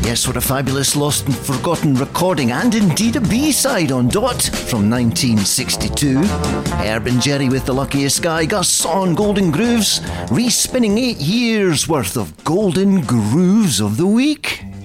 Yes, what a fabulous lost and forgotten recording, and indeed a B-side on Dot from 1962. Herb and Jerry with The Luckiest Guy, Gus on Golden Grooves, re-spinning 8 years worth of Golden Grooves of the Week.